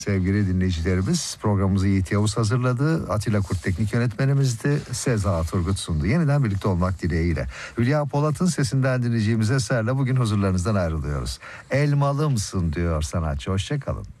Sevgili dinleyicilerimiz, programımızı Yiğit Yavuz hazırladı. Atilla Kurt teknik yönetmenimizdi. Seza Turgut sundu. Yeniden birlikte olmak dileğiyle. Hülya Polat'ın sesinden dinleyeceğimiz eserle bugün huzurlarınızdan ayrılıyoruz. Elmalımsın diyor sanatçı. Hoşça kalın.